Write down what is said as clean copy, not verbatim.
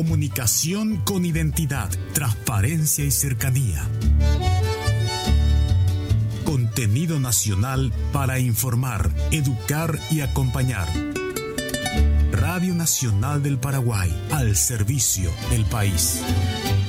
Comunicación con identidad, transparencia y cercanía. Contenido nacional para informar, educar y acompañar. Radio Nacional del Paraguay, al servicio del país.